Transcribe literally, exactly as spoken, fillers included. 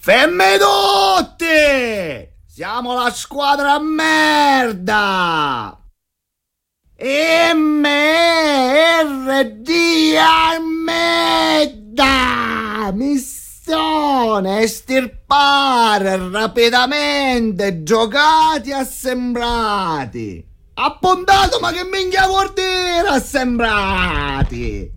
Femme tutti! Siamo la squadra a merda! M R D a merda! Missione estirpare rapidamente giocati assembrati! Appuntato, ma che minchia vuol dire assembrati?